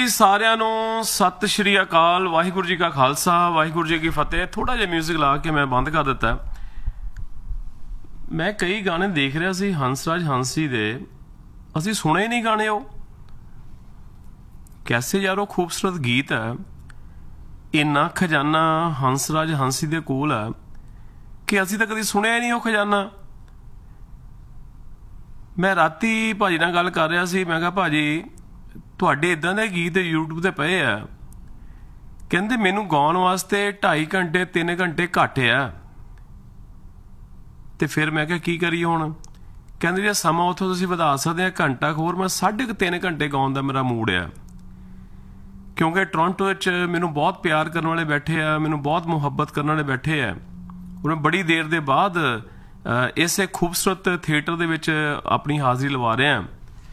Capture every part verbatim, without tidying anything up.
ਸਾਰਿਆਂ ਨੂੰ ਸਤਿ ਸ਼੍ਰੀ ਅਕਾਲ। ਵਾਹਿਗੁਰੂ ਜੀ ਕਾ ਖਾਲਸਾ ਵਾਹਿਗੁਰੂ ਜੀ ਕੀ ਫਤਿਹ। ਥੋੜਾ ਜਿਹਾ ਮਿਊਜ਼ਿਕ ਲਾ ਕੇ ਮੈਂ ਬੰਦ ਕਰ ਦਿੱਤਾ। ਮੈਂ ਕਈ ਗਾਣੇ ਦੇਖ ਰਿਹਾ ਸੀ ਹੰਸਰਾਜ ਹੰਸੀ ਦੇ, ਅਸੀਂ ਸੁਣੇ ਨਹੀਂ ਗਾਣੇ। ਉਹ ਕੈਸੇ ਯਾਰੋ ਖੂਬਸੂਰਤ ਗੀਤ ਹੈ। ਇੰਨਾ ਖਜ਼ਾਨਾ ਹੰਸਰਾਜ ਹੰਸੀ ਦੇ ਕੋਲ ਹੈ ਕਿ ਅਸੀਂ ਤਾਂ ਕਦੀ ਸੁਣਿਆ ਹੀ ਨਹੀਂ ਉਹ ਖਜ਼ਾਨਾ। ਮੈਂ ਰਾਤੀ ਭਾਜੀ ਨਾਲ ਗੱਲ ਕਰ ਰਿਹਾ ਸੀ, ਮੈਂ ਕਿਹਾ ਭਾਜੀ ਤੁਹਾਡੇ ਇੱਦਾਂ ਦੇ ਗੀਤ ਯੂਟਿਊਬ ਤੇ ਪਏ ਆ, ਕਹਿੰਦੇ ਮੈਨੂੰ ਗਾਉਣ ਵਾਸਤੇ ਢਾਈ ਘੰਟੇ ਤਿੰਨ ਘੰਟੇ ਘੱਟ ਆ। ਤੇ ਫਿਰ ਮੈਂ ਕਿਹਾ ਕੀ ਕਰੀਏ ਹੁਣ? ਕਹਿੰਦੇ ਜੇ ਸਮਾਂ ਉੱਥੋਂ ਤੁਸੀਂ ਵਧਾ ਸਕਦੇ ਆ ਘੰਟਾ ਹੋਰ, ਮੈਂ ਸਾਢੇ ਕੁ ਤਿੰਨ ਘੰਟੇ ਗਾਉਣ ਦਾ ਮੇਰਾ ਮੂਡ ਆ, ਕਿਉਂਕਿ ਟੋਰਾਂਟੋ ਵਿੱਚ ਮੈਨੂੰ ਬਹੁਤ ਪਿਆਰ ਕਰਨ ਵਾਲੇ ਬੈਠੇ ਆ, ਮੈਨੂੰ ਬਹੁਤ ਮੁਹੱਬਤ ਕਰਨ ਵਾਲੇ ਬੈਠੇ ਆ। ਮੈਂ ਬੜੀ ਦੇਰ ਦੇ ਬਾਅਦ ਇਸੇ ਖੂਬਸੂਰਤ ਥੀਏਟਰ ਦੇ ਵਿੱਚ ਆਪਣੀ ਹਾਜ਼ਰੀ ਲਵਾ ਰਿਹਾ।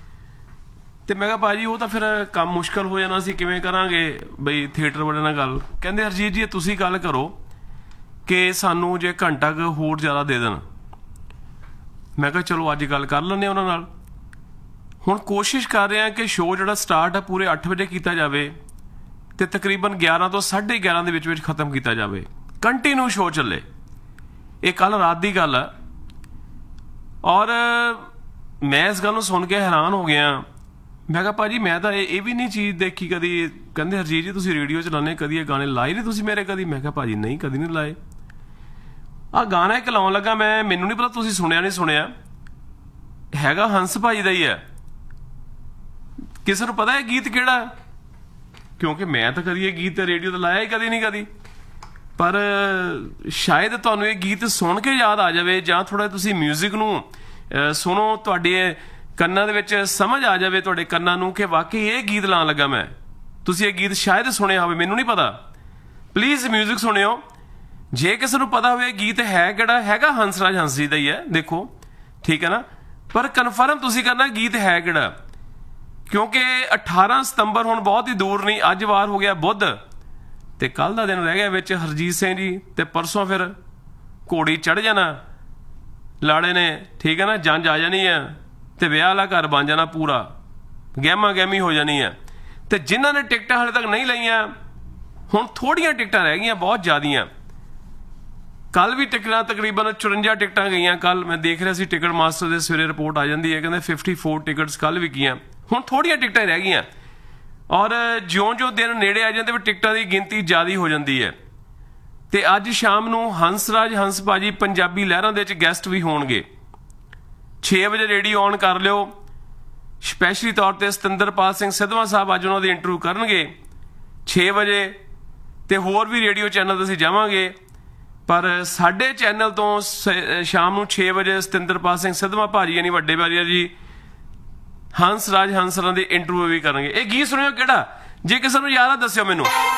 ਤੇ ਮੈਂ ਕਿਹਾ ਭਾਜੀ ਉਹ ਤਾਂ ਫਿਰ ਕੰਮ ਮੁਸ਼ਕਲ ਹੋ ਜਾਣਾ ਸੀ, ਕਿਵੇਂ ਕਰਾਂਗੇ ਬਈ ਥੀਏਟਰ ਵਾਲਿਆਂ ਨਾਲ ਗੱਲ। ਕਹਿੰਦੇ ਹਰਜੀਤ ਜੀ ਤੁਸੀਂ ਗੱਲ ਕਰੋ ਕਿ ਸਾਨੂੰ ਜੇ ਘੰਟਾ ਕੁ ਹੋਰ ਜ਼ਿਆਦਾ ਦੇ ਦੇਣ। ਮੈਂ ਕਿਹਾ ਚਲੋ ਅੱਜ ਗੱਲ ਕਰ ਲੈਂਦੇ ਉਹਨਾਂ ਨਾਲ। ਹੁਣ ਕੋਸ਼ਿਸ਼ ਕਰ ਰਹੇ ਹਾਂ ਕਿ ਸ਼ੋਅ ਜਿਹੜਾ ਸਟਾਰਟ ਹੈ ਪੂਰੇ ਅੱਠ ਵਜੇ ਕੀਤਾ ਜਾਵੇ ਤੇ ਤਕਰੀਬਨ ਗਿਆਰਾਂ ਤੋਂ ਸਾਢੇ ਗਿਆਰਾਂ ਦੇ ਵਿੱਚ ਵਿੱਚ ਖਤਮ ਕੀਤਾ ਜਾਵੇ, ਕੰਟੀਨਿਊ ਸ਼ੋਅ ਚੱਲੇ। ਇਹ ਕੱਲ ਰਾਤ ਦੀ ਗੱਲ ਹੈ ਔਰ ਮੈਂ ਇਸ ਗੱਲ ਨੂੰ ਸੁਣ ਕੇ ਹੈਰਾਨ ਹੋ ਗਿਆ। ਮੈਂ ਕਿਹਾ ਭਾਜੀ ਮੈਂ ਤਾਂ ਇਹ ਵੀ ਨਹੀਂ ਚੀਜ਼ ਦੇਖੀ ਕਦੀ। ਕਹਿੰਦੇ ਹਰਜੀਤ ਜੀ ਤੁਸੀਂ ਰੇਡੀਓ ਚਲਾਉਂਦੇ, ਕਦੀ ਇਹ ਗਾਣੇ ਲਾਏ ਨਹੀਂ ਤੁਸੀਂ ਮੇਰੇ ਕਦੀ? ਮੈਂ ਕਿਹਾ ਭਾਜੀ ਨਹੀਂ, ਕਦੀ ਨਹੀਂ ਲਾਏ। ਆਹ ਗਾਣਾ ਇੱਕ ਲਾਉਣ ਲੱਗਾ ਮੈਂ, ਮੈਨੂੰ ਨਹੀਂ ਪਤਾ ਤੁਸੀਂ ਸੁਣਿਆ ਨਹੀਂ ਸੁਣਿਆ, ਹੈਗਾ ਹੰਸ ਭਾਜੀ ਦਾ ਹੀ ਹੈ। ਕਿਸੇ ਨੂੰ ਪਤਾ ਇਹ ਗੀਤ ਕਿਹੜਾ? ਕਿਉਂਕਿ ਮੈਂ ਤਾਂ ਕਦੀ ਇਹ ਗੀਤ ਰੇਡੀਓ ਤੇ ਲਾਇਆ ਹੀ ਕਦੀ ਨਹੀਂ ਕਦੀ। ਪਰ ਸ਼ਾਇਦ ਤੁਹਾਨੂੰ ਇਹ ਗੀਤ ਸੁਣ ਕੇ ਯਾਦ ਆ ਜਾਵੇ, ਜਾਂ ਥੋੜਾ ਤੁਸੀਂ ਮਿਊਜ਼ਿਕ ਨੂੰ ਸੁਣੋ, ਤੁਹਾਡੇ ਕੰਨਾਂ ਦੇ ਵਿੱਚ ਸਮਝ ਆ ਜਾਵੇ, ਤੁਹਾਡੇ ਕੰਨਾਂ ਨੂੰ ਕਿ ਵਾਕਈ ਇਹ ਗੀਤ ਲਾਉਣ ਲੱਗਾ ਮੈਂ। ਤੁਸੀਂ ਇਹ ਗੀਤ ਸ਼ਾਇਦ ਸੁਣਿਆ ਹੋਵੇ, ਮੈਨੂੰ ਨਹੀਂ ਪਤਾ। ਪਲੀਜ਼ ਮਿਊਜ਼ਿਕ ਸੁਣਿਓ। ਜੇ ਕਿਸੇ ਨੂੰ ਪਤਾ ਹੋਵੇ ਗੀਤ ਹੈ ਕਿਹੜਾ, ਹੈਗਾ ਹੰਸਰਾਜ ਹੰਸੀ ਦਾ ਹੀ ਹੈ, ਦੇਖੋ ਠੀਕ ਹੈ ਨਾ, ਪਰ ਕਨਫਰਮ ਤੁਸੀਂ ਕਰਨਾ ਗੀਤ ਹੈ ਕਿਹੜਾ। ਕਿਉਂਕਿ ਅਠਾਰਾਂ ਸਤੰਬਰ ਹੁਣ ਬਹੁਤ ਹੀ ਦੂਰ ਨਹੀਂ, ਅੱਜ ਵਾਰ ਹੋ ਗਿਆ ਬੁੱਧ ਤੇ ਕੱਲ ਦਾ ਦਿਨ ਰਹਿ ਗਿਆ ਵਿੱਚ ਹਰਜੀਤ ਸਿੰਘ ਜੀ, ਤੇ ਪਰਸੋਂ ਫਿਰ ਘੋੜੀ ਚੜ ਜਾਣਾ ਲਾੜੇ ਨੇ, ਠੀਕ ਹੈ ਨਾ, ਜੰਜ ਆ ਜਾਣੀ ਹੈ ਤੇ ਵਿਆਹ ਵਾਲਾ ਘਰ ਬਣ ਜਾਣਾ, ਪੂਰਾ ਗਹਿਮਾ ਗਹਿਮੀ ਹੋ ਜਾਣੀ ਹੈ। ਤੇ ਜਿਨ੍ਹਾਂ ਨੇ ਟਿਕਟਾਂ ਹਾਲੇ ਤੱਕ ਨਹੀਂ ਲਈਆਂ, ਹੁਣ ਥੋੜੀਆਂ ਟਿਕਟਾਂ ਰਹਿ ਗਈਆਂ, ਬਹੁਤ ਜ਼ਿਆਦੀਆਂ। ਕੱਲ ਵੀ ਟਿਕਟਾਂ ਤਕਰੀਬਨ ਚੁਰੰਜਾ ਟਿਕਟਾਂ ਗਈਆਂ। ਕੱਲ ਮੈਂ ਦੇਖ ਰਿਹਾ ਸੀ ਟਿਕਟ ਮਾਸਟਰ ਦੇ ਸਵੇਰੇ ਰਿਪੋਰਟ ਆ ਜਾਂਦੀ ਹੈ, ਕਹਿੰਦੇ ਫਿਫਟੀ ਫੋਰ ਟਿਕਟਸ ਕੱਲ ਵਿਕੀਆਂ। ਹੁਣ ਥੋੜੀਆਂ ਟਿਕਟਾਂ ਰਹਿ ਗਈਆਂ ਔਰ ਜਿਉਂ-ਜਿਉਂ ਦਿਨ ਨੇੜੇ ਆ ਜਾਂਦੇ ਵੀ ਟਿਕਟਾਂ ਦੀ ਗਿਣਤੀ ਜ਼ਿਆਦਾ ਹੋ ਜਾਂਦੀ ਹੈ। ਤੇ ਅੱਜ ਸ਼ਾਮ ਨੂੰ ਹੰਸਰਾਜ ਹੰਸ ਭਾਜੀ ਪੰਜਾਬੀ ਲਹਿਰਾਂ ਦੇ ਵਿੱਚ ਗੈਸਟ ਵੀ ਹੋਣਗੇ। ਛੇ ਵਜੇ ਰੇਡੀਓ ਔਨ ਕਰ ਲਿਓ। ਸਪੈਸ਼ਲੀ ਤੌਰ ਤੇ ਸਤਿੰਦਰਪਾਲ ਸਿੰਘ ਸਿੱਧਵਾਂ ਸਾਹਿਬ ਅੱਜ ਉਹਨਾਂ ਦੀ ਇੰਟਰਵਿਊ ਕਰਨਗੇ ਛੇ ਵਜੇ। ਤੇ ਹੋਰ ਵੀ ਰੇਡੀਓ ਚੈਨਲ ਤੇ ਅਸੀਂ ਜਾਵਾਂਗੇ, ਪਰ ਸਾਡੇ ਚੈਨਲ ਤੋਂ ਸ਼ਾਮ ਨੂੰ ਛੇ ਵਜੇ ਸਤਿੰਦਰਪਾਲ ਸਿੰਘ ਸਿੱਧਵਾਂ ਭਾਜੀ ਯਾਨੀ ਵੱਡੇ ਭਾਜੀ ਜੀ ਹੰਸਰਾਜ ਹੰਸਰਾਂ ਦੀ ਇੰਟਰਵਿਊ ਵੀ ਕਰਨਗੇ। ਇਹ ਗੀਤ ਸੁਣਿਓ ਕਿਹੜਾ, ਜੇ ਕਿਸੇ ਨੂੰ ਯਾਦ ਆ ਦੱਸਿਓ ਮੈਨੂੰ।